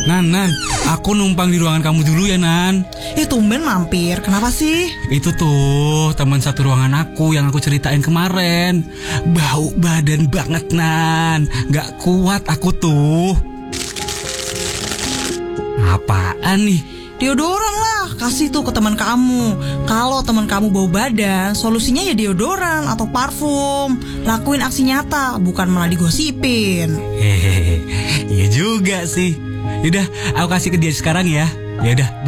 Nan, aku numpang di ruangan kamu dulu ya, Nan. Tumben mampir, kenapa sih? Itu tuh teman satu ruangan aku yang aku ceritain kemarin. Bau badan banget, Nan. Gak kuat aku tuh. Apaan nih? Deodoran lah, kasih tuh ke teman kamu. Kalau teman kamu bau badan, solusinya ya deodoran atau parfum. Lakuin aksi nyata, bukan malah digosipin. Hehehe, iya juga sih. Yaudah, aku kasih ke dia sekarang ya. Yaudah.